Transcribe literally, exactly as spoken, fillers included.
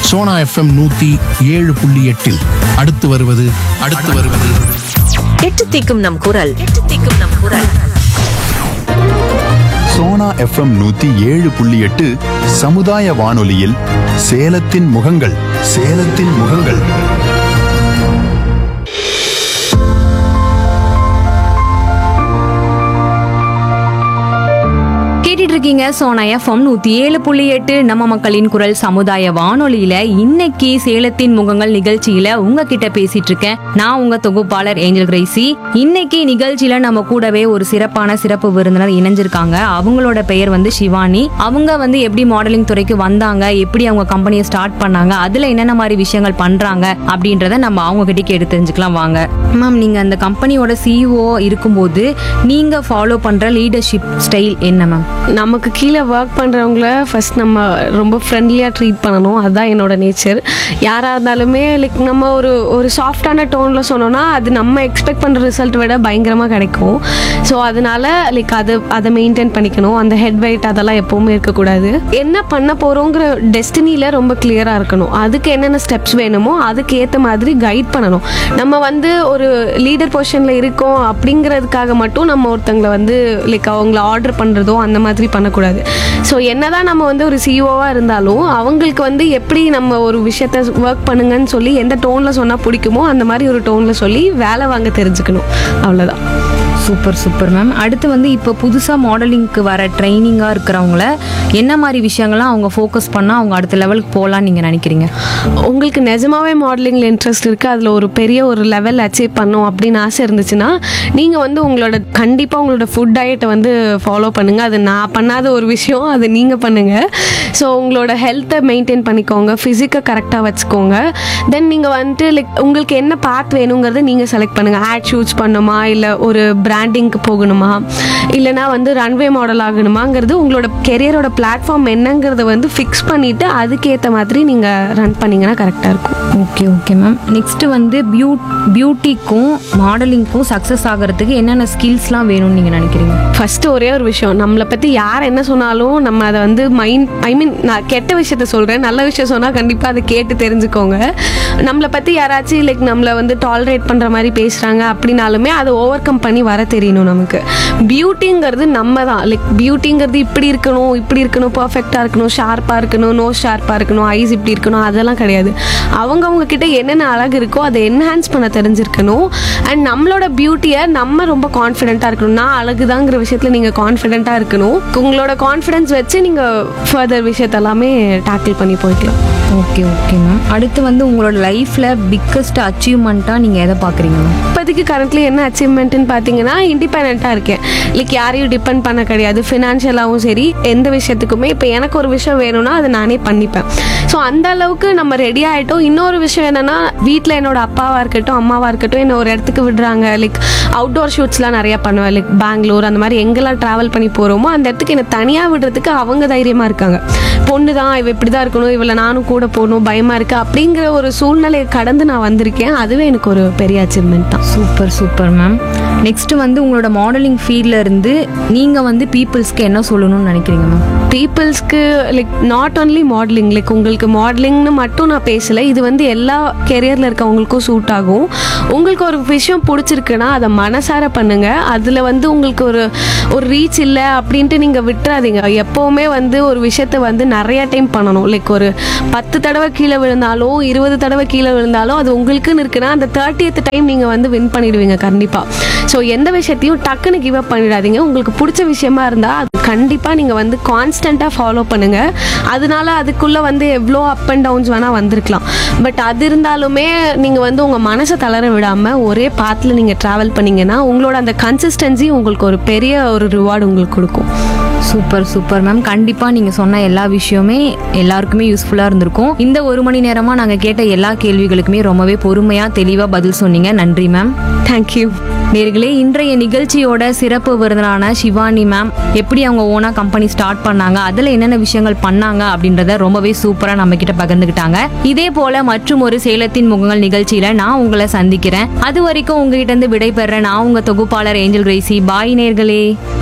Sona FM நூத்தி ஏழு புள்ளி எட்டில் அடுத்து வருவது அடுத்து வருவது எட்டு தீக்கும் நம் குரல் எட்டு தீக்கும் நம் குரல் சோனா எஃப்எம் நூத்தி ஏழு புள்ளி எட்டு சமுதாய வானொலியில் சேலத்தின் முகங்கள் சேலத்தின் முகங்கள். இருக்கீங்க சோனா எஃப்எம் நூத்தி ஏழு புள்ளி எட்டு நம்ம மக்களின் குரல் சமுதாய வானொலியில இன்னைக்கு சேலத்தின் முகங்கள் நிகழ்ச்சியில உங்ககிட்ட பேசிட்டு இருக்கேன். நான் உங்க தொகுப்பாளர் ஏஞ்சல் கிரேசி. இன்னைக்கு நிகழ்ச்சியில நம்ம கூடவே ஒரு சிறப்பான சிறப்பு விருந்தினர் இணைஞ்சிருக்காங்க. அவங்களோட பெயர் வந்து சிவானி. அவங்க வந்து எப்படி மாடலிங் துறைக்கு வந்தாங்க, எப்படி அவங்க கம்பெனியை ஸ்டார்ட் பண்ணாங்க, அதுல என்னென்ன மாதிரி விஷயங்கள் பண்றாங்க அப்படின்றத நம்ம அவங்க கிட்ட கேட்டு தெரிஞ்சுக்கலாம் வாங்க. மேம், நீங்க அந்த கம்பெனியோட சிஇஓ இருக்கும்போது நீங்க ஃபாலோ பண்ற லீடர்ஷிப் ஸ்டைல் என்ன மேம்? நமக்கு கீழே ஒர்க் பண்ணுறவங்கள ஃபஸ்ட் நம்ம ரொம்ப ஃப்ரெண்ட்லியாக ட்ரீட் பண்ணணும். அதுதான் என்னோட நேச்சர். யாராக இருந்தாலுமே லைக் நம்ம ஒரு ஒரு சாஃப்டான டோனில் சொன்னோன்னா அது நம்ம எக்ஸ்பெக்ட் பண்ணுற ரிசல்ட் விட பயங்கரமாக கிடைக்கும். ஸோ அதனால லைக் அது அதை மெயின்டைன் பண்ணிக்கணும். அந்த ஹெட் வெயிட் அதெல்லாம் எப்போவுமே இருக்கக்கூடாது. என்ன பண்ண போகிறோங்கிற டெஸ்டினியில் ரொம்ப கிளியராக இருக்கணும். அதுக்கு என்னென்ன ஸ்டெப்ஸ் வேணுமோ அதுக்கு ஏற்ற மாதிரி கைட் பண்ணணும். நம்ம வந்து ஒரு லீடர் பொசிஷனில் இருக்கோம் அப்படிங்கிறதுக்காக மட்டும் நம்ம ஒருத்தங்களை வந்து லைக் அவங்கள ஆர்டர் பண்ணுறதோ அந்த மாதிரி பண்ணக்கூடாது. ஸோ என்னதான் நம்ம வந்து ஒரு சிஇஓவாக இருந்தாலும் அவங்களுக்கு வந்து எப்படி நம்ம ஒரு விஷயத்த ஒர்க் பண்ணுங்கன்னு சொல்லி எந்த டோனில் சொன்னால் பிடிக்குமோ அந்த மாதிரி ஒரு டோனில் சொல்லி வேலை வாங்க தெரிஞ்சுக்கணும். அவ்வளோதான். Super super ma'am. அடுத்து வந்து இப்போ புதுசாக மாடலிங்க்கு வர ட்ரைனிங்காக இருக்கிறவங்கள என்ன மாதிரி விஷயங்கள்லாம் அவங்க ஃபோக்கஸ் பண்ணால் அவங்க அடுத்த லெவலுக்கு போகலான்னு நீங்கள் நினைக்கிறீங்க? உங்களுக்கு நிஜமாவே மாடலிங்கில் இன்ட்ரெஸ்ட் இருக்குது, அதில் ஒரு பெரிய ஒரு லெவல் அச்சீவ் பண்ணும் அப்படின்னு ஆசை இருந்துச்சுன்னா நீங்கள் வந்து உங்களோட கண்டிப்பாக உங்களோட ஃபுட் டயட்டை வந்து ஃபாலோ பண்ணுங்கள். அது நான் பண்ணாத ஒரு விஷயம், அது நீங்கள் பண்ணுங்கள். ஸோ உங்களோட ஹெல்த்தை மெயின்டைன் பண்ணிக்கோங்க, ஃபிசிக்கை கரெக்டாக வச்சுக்கோங்க. தென் நீங்கள் வந்துட்டு லைக் உங்களுக்கு என்ன பாத் வேணுங்கிறத நீங்கள் செலக்ட் பண்ணுங்கள். ஆட் ஷூட்ஸ் பண்ணணுமா, இல்லை ஒரு பிராண்டிங்க்கு போகணுமா, இல்லைனா வந்து ரன்வே மாடல் ஆகணுமாங்கிறது உங்களோட கெரியரோட பிளாட்ஃபார்ம் என்னங்கிறத வந்து ஃபிக்ஸ் பண்ணிவிட்டு அதுக்கேற்ற மாதிரி நீங்கள் ரன் பண்ணிங்கன்னா கரெக்டாக இருக்கும். Okay okay ma'am. நெக்ஸ்ட்டு வந்து பியூ பியூட்டிக்கும் மாடலிங்க்கும் சக்ஸஸ் ஆகிறதுக்கு என்னென்ன ஸ்கில்ஸ்லாம் வேணும்னு நீங்கள் நினைக்கிறீங்க? ஃபஸ்ட்டு ஒரே ஒரு விஷயம், நம்மளை பற்றி யார் என்ன சொன்னாலும் நம்ம அதை வந்து மைண்ட் ஐ மீன் நான் கெட்ட விஷயத்த சொல்கிறேன், நல்ல விஷயம் சொன்னால் கண்டிப்பாக அதை கேட்டு தெரிஞ்சுக்கோங்க. நம்மளை பற்றி யாராச்சும் லைக் நம்மளை வந்து டாலரேட் பண்ணுற மாதிரி பேசுகிறாங்க அப்படின்னாலுமே அதை ஓவர் கம் பண்ணி வர தெரியணும். நமக்கு பியூட்டிங்கிறது நம்ம தான். லைக் பியூட்டிங்கிறது இப்படி இருக்கணும், இப்படி இருக்கணும், பர்ஃபெக்டாக இருக்கணும், ஷார்ப்பாக இருக்கணும், நோ ஷார்ப்பாக இருக்கணும், ஐஸ் இப்படி இருக்கணும், அதெல்லாம் கிடையாது. அவங்கவுங்க கிட்ட என்னென்ன அழகு இருக்கோ அதை என்ஹான்ஸ் பண்ண தெரிஞ்சிருக்கணும். அண்ட் நம்மளோட பியூட்டியை நம்ம ரொம்ப கான்ஃபிடென்ட்டாக இருக்கணும். நான் அழகுதாங்கிற விஷயத்தில் நீங்கள் கான்ஃபிடென்ட்டாக இருக்கணும். உங்களோட கான்ஃபிடென்ஸ் வச்சு நீங்கள் ஃபர்தர் விஷயத்தெல்லாமே டேக்கிள் பண்ணி போய்க்கலாம். Okay okay ma'am. அடுத்து வந்து உங்களோட லைஃப்பில் பிக்கஸ்ட் அச்சீவ்மெண்ட்டாக நீங்கள் எதை பார்க்குறீங்க மேம்? இப்போதைக்கு கரண்ட்லி என்ன அச்சீவ்மெண்ட்டுன்னு பார்த்தீங்கன்னா இண்டிபெண்ட்டாக இருக்கேன். லைக் யாரையும் டிபெண்ட் பண்ண கிடையாது. ஃபினான்ஷியலாகவும் சரி, எந்த விஷயத்துக்குமே இப்போ எனக்கு ஒரு விஷயம் வேணும்னா அதை நானே பண்ணிப்பேன். ஸோ அந்த அளவுக்கு நம்ம ரெடி ஆகிட்டோம். இன்னொரு விஷயம் என்னென்னா வீட்டில் என்னோட அப்பாவாக இருக்கட்டும் அம்மாவாக இருக்கட்டும் என்னை ஒரு இடத்துக்கு விடுறாங்க. லைக் அவுட்டோர் ஷூட்ஸ்லாம் நிறையா பண்ணுவேன். லைக் பெங்களூர் அந்த மாதிரி எங்கெல்லாம் ட்ராவல் பண்ணி போகிறோமோ அந்த இடத்துக்கு என்னை தனியாக விடுறதுக்கு அவங்க தைரியமாக இருக்காங்க. பொண்ணு தான், இவ இப்படி தான் இருக்கணும், இவளை நானும் கூட போகணும், பயமாக இருக்குது அப்படிங்கிற ஒரு சூழ்நிலையை கடந்து நான் வந்திருக்கேன். அதுவே எனக்கு ஒரு பெரிய அச்சீவ்மெண்ட் தான். Super super ma'am. நெக்ஸ்ட் வந்து உங்களோட மாடலிங் ஃபீல்டில் இருந்து நீங்கள் வந்து பீப்புள்ஸ்க்கு என்ன சொல்லணும்னு நினைக்கிறீங்க ma'am? பீப்புள்ஸ்க்கு like not only modelling, like உங்களுக்கு மாடலிங்னு மட்டும் நான் பேசலை, இது வந்து எல்லா கெரியரில் இருக்கவங்களுக்கும் சூட் ஆகும். உங்களுக்கு ஒரு விஷயம் பிடிச்சிருக்குன்னா அதை மனசார பண்ணுங்கள். அதில் வந்து உங்களுக்கு ஒரு ஒரு ரீச் இல்லை அப்படின்ட்டு நீங்கள் விட்டுறாதீங்க. எப்போவுமே வந்து ஒரு விஷயத்தை வந்து நிறையா டைம் பண்ணணும். லைக் ஒரு பத்து தடவை கீழே விழுந்தாலும் இருபது தடவை கீழே விழுந்தாலும் அது உங்களுக்குன்னு இருக்குன்னா அந்த தேர்ட்டியத் டைம் நீங்கள் வந்து வின் பண்ணிடுவீங்க கண்டிப்பாக. ஸோ எந்த விஷயத்தையும் டக்குன்னு கிவ் அப் பண்ணிடாதீங்க. உங்களுக்கு பிடிச்ச விஷயமா இருந்தால் அது கண்டிப்பாக நீங்கள் வந்து கான்ஸ்டண்ட்டாக ஃபாலோ பண்ணுங்கள். அதனால அதுக்குள்ளே வந்து எவ்வளோ அப் அண்ட் டவுன்ஸ் வேணால் வந்திருக்கலாம். பட் அது இருந்தாலுமே நீங்கள் வந்து உங்கள் மனசை தளர விடாமல் ஒரே பாத்தில் நீங்கள் ட்ராவல் பண்ணிங்கன்னா உங்களோட அந்த கன்சிஸ்டன்சி உங்களுக்கு ஒரு பெரிய ஒரு ரிவார்டு உங்களுக்கு கொடுக்கும். Super super ma'am. கண்டிப்பாக நீங்கள் சொன்ன எல்லா விஷயமே எல்லாருக்குமே யூஸ்ஃபுல்லாக இருந்திருக்கும். இந்த ஒரு மணி நேரமாக நாங்கள் கேட்ட எல்லா கேள்விகளுக்குமே ரொம்பவே பொறுமையாக தெளிவாக பதில் சொன்னீங்க. நன்றி மேம். தேங்க்யூ. நேர்களே, இன்றைய நிகழ்ச்சியோட சிறப்பு விருந்தினரான சிவானி மேம் எப்படி அவங்க ஓனா கம்பெனி ஸ்டார்ட் பண்ணாங்க, அதில் என்னென்ன விஷயங்கள் பண்ணாங்க அப்படின்றத ரொம்பவே சூப்பராக நம்ம கிட்ட பகிர்ந்துக்கிட்டாங்க. இதே போல மற்றும் ஒரு சேலத்தின் முகங்கள் நிகழ்ச்சியில நான் உங்களை சந்திக்கிறேன். அது வரைக்கும் உங்ககிட்ட இருந்து விடைபெற நான் உங்க தொகுப்பாளர் ஏஞ்சல் கிரேசி. பாய் நேர்களே.